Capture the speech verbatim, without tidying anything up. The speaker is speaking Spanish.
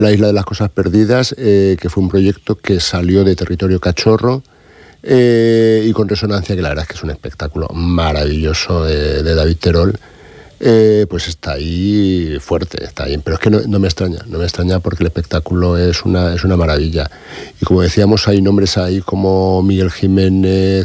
La Isla de las Cosas Perdidas, eh, que fue un proyecto que salió de Territorio Cachorro, eh, y con Resonancia, que la verdad es que es un espectáculo maravilloso de, de David Terol. Eh, pues está ahí fuerte, está ahí, pero es que no, no me extraña, no me extraña porque el espectáculo es una, es una maravilla. Y como decíamos, hay nombres ahí como Miguel Jiménez,